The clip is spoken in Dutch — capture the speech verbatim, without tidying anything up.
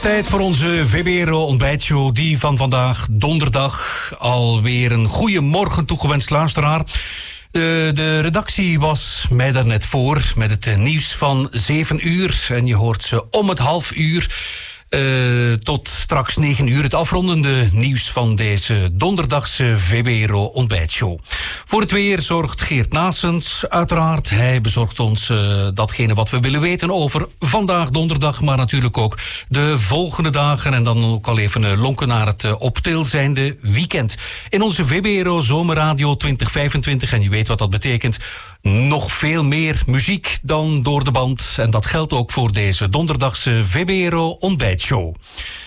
tijd voor onze V B R O ontbijtshow, die van vandaag donderdag. Alweer een goede morgen toegewenst, luisteraar. Uh, de redactie was mij daarnet voor met het nieuws van zeven uur. En je hoort ze om het half uur uh, tot straks negen uur. Het afrondende nieuws van deze donderdagse V B R O ontbijtshow. Voor het weer zorgt Geert Naessens uiteraard. Hij bezorgt ons uh, datgene wat we willen weten over vandaag donderdag, maar natuurlijk ook de volgende dagen. En dan ook al even uh, lonken naar het uh, op til zijnde weekend. In onze V B R O Zomerradio twintig vijfentwintig, en je weet wat dat betekent, nog veel meer muziek dan door de band. En dat geldt ook voor deze donderdagse V B R O ontbijtshow.